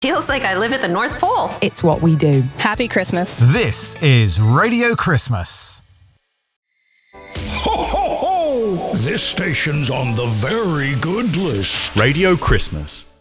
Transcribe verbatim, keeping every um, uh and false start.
Feels like I live at the North Pole. It's what we do. Happy Christmas. This is Radio Christmas. Ho, ho, ho! This station's on the very good list. Radio Christmas.